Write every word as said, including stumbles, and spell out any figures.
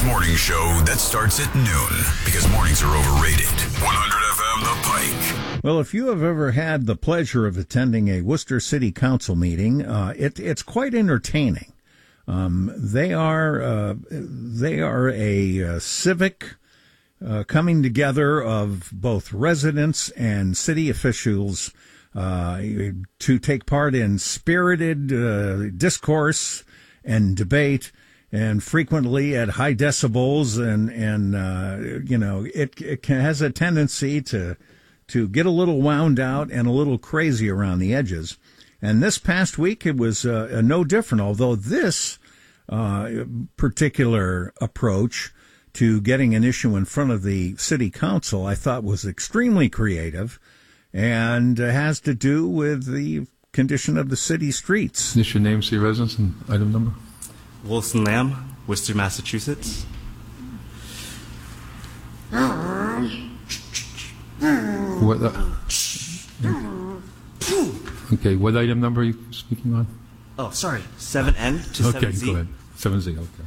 morning show that starts at noon because mornings are overrated. one hundred F M The Pike. Well, if you have ever had the pleasure of attending a Worcester City Council meeting, uh, it, it's quite entertaining. Um, they are uh, they are a uh, civic uh, coming together of both residents and city officials uh, to take part in spirited uh, discourse and debate, and frequently at high decibels, and and uh, you know it it can, has a tendency to to get a little wound out and a little crazy around the edges. And this past week it was uh, no different. Although this uh, particular approach to getting an issue in front of the city council, I thought was extremely creative, and uh, has to do with the condition of the city streets. Is your name, city residence, and item number? Wilson Lamb, Worcester, Massachusetts. What, uh, okay, what item number are you speaking on? Oh, sorry, seven N to Okay, seven Z. go ahead. seven Z, okay.